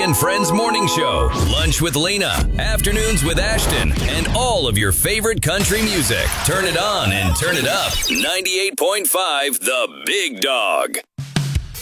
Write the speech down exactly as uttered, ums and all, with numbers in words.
and Friends Morning Show, Lunch with Lena, Afternoons with Ashton, and all of your favorite country music. Turn it on and turn it up. ninety-eight point five The Big Dog.